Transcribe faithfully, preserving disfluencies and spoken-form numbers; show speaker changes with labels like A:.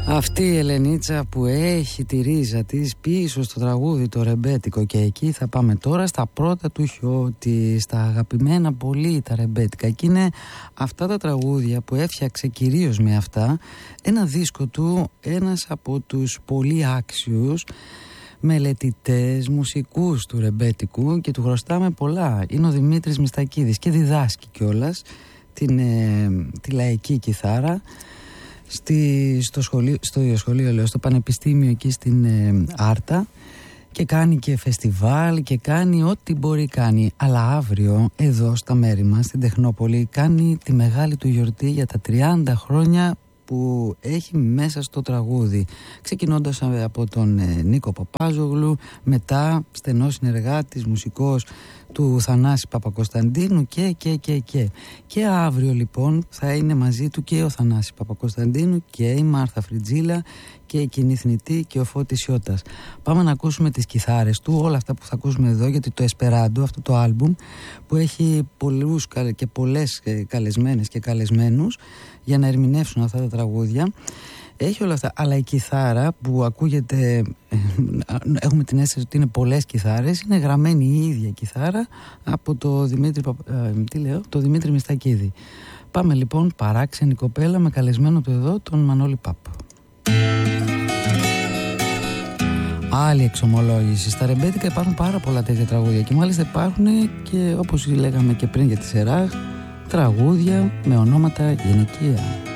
A: Αυτή η Ελενίτσα που έχει τη ρίζα της πίσω στο τραγούδι το ρεμπέτικο, και εκεί θα πάμε τώρα στα πρώτα του Χιώτη, στα αγαπημένα πολύ τα ρεμπέτικα. Και είναι αυτά τα τραγούδια που έφτιαξε κυρίως με αυτά ένα δίσκο του, ένας από τους πολύ άξιους μελετητές, μουσικούς του ρεμπέτικου, και του χρωστάμε πολλά. Είναι ο Δημήτρης Μιστακίδης και διδάσκει κιόλας την, ε, τη λαϊκή κιθάρα Στη, στο, σχολείο, στο σχολείο, λέω, στο πανεπιστήμιο εκεί στην ε, Άρτα, και κάνει και φεστιβάλ και κάνει ό,τι μπορεί κάνει. Αλλά αύριο εδώ στα μέρη μας στην Τεχνόπολη κάνει τη μεγάλη του γιορτή για τα τριάντα χρόνια που έχει μέσα στο τραγούδι, ξεκινώντας από τον ε, Νίκο Παπάζογλου, μετά στενός συνεργάτης, μουσικός του Θανάση Παπακοσταντίνου και και και και και αύριο λοιπόν θα είναι μαζί του και ο Θανάσης Παπακοσταντίνου και η Μάρθα Φριτζίλα και η Κοινή Θνητή και ο Φώτης Σιώτας. Πάμε να ακούσουμε τις κιθάρες του, όλα αυτά που θα ακούσουμε εδώ, γιατί το Εσπεράντο, αυτό το άλμπουμ που έχει πολλούς και πολλές καλεσμένες και καλεσμένους για να ερμηνεύσουν αυτά τα τραγούδια, έχει όλα αυτά. Αλλά η κιθάρα που ακούγεται, έχουμε την αίσθηση ότι είναι πολλές κιθάρες, είναι γραμμένη η ίδια κιθάρα από το Δημήτρη, τι λέω, το Δημήτρη Μιστακίδη. Πάμε λοιπόν, Παράξενη κοπέλα, με καλεσμένο του εδώ τον Μανώλη Πάπο. Άλλη εξομολόγηση. Στα ρεμπέτικα υπάρχουν πάρα πολλά τέτοια τραγούδια, και μάλιστα υπάρχουν και, όπως λέγαμε και πριν για τη Σεράχ, τραγούδια με ονόματα γυναικεία.